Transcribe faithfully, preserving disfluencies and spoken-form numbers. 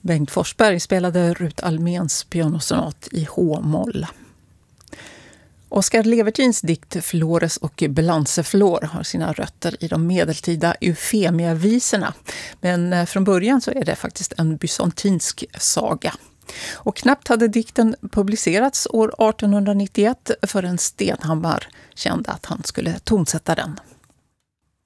Bengt Forsberg spelade Ruth Alméns pianosonat i H-moll. Oskar Levertins dikt Flores och Belanceflor har sina rötter i de medeltida Eufemia-visorna. Men från början så är det faktiskt en bysantinsk saga. Och knappt hade dikten publicerats år artonhundranittioett förrän Stenhammar kände att han skulle tonsätta den.